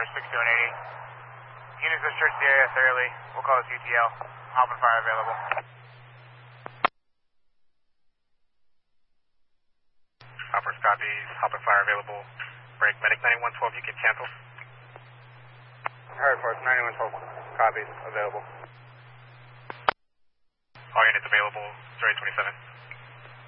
6180. Units have searched the area thoroughly. We'll call this UTL. Hop and fire available. Hoppers copies. Hop and fire available. Break. Medic 9112, you can cancel. Heard Force 9112. Copies available. All units available. 027.